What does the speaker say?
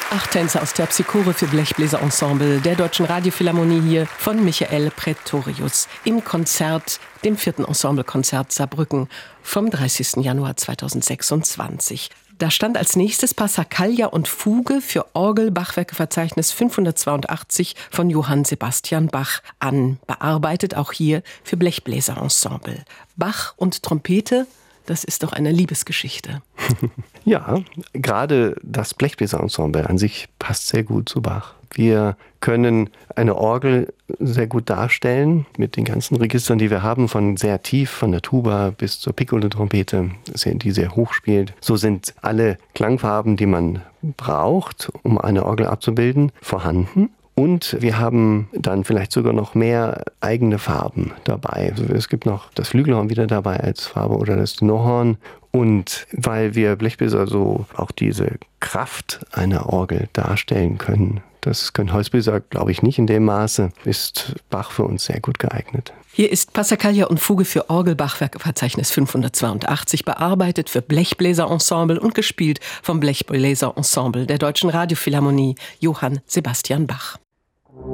8 Tänze aus der Terpsichore für Blechbläserensemble der Deutschen Radiophilharmonie hier von Michael Praetorius im Konzert, dem 4. Ensemblekonzert Saarbrücken vom 30. Januar 2026. Da stand als nächstes Passacaglia und Fuge für Orgel Bachwerkeverzeichnis 582 von Johann Sebastian Bach an, bearbeitet auch hier für Blechbläserensemble. Bach und Trompete, das ist doch eine Liebesgeschichte. Ja, gerade das Blechbläserensemble an sich passt sehr gut zu Bach. Wir können eine Orgel sehr gut darstellen mit den ganzen Registern, die wir haben, von sehr tief, von der Tuba bis zur Piccolo-Trompete, die sehr hoch spielt. So sind alle Klangfarben, die man braucht, um eine Orgel abzubilden, vorhanden. Und wir haben dann vielleicht sogar noch mehr eigene Farben dabei. Also es gibt noch das Flügelhorn wieder dabei als Farbe oder das Tenorhorn. Und weil wir Blechbläser so auch diese Kraft einer Orgel darstellen können, das können Holzbläser, glaube ich, nicht in dem Maße, ist Bach für uns sehr gut geeignet. Hier ist Passacaglia und Fuge für Orgel Bachwerkeverzeichnis 582, bearbeitet für Blechbläserensemble und gespielt vom Blechbläserensemble der Deutschen Radiophilharmonie Johann Sebastian Bach.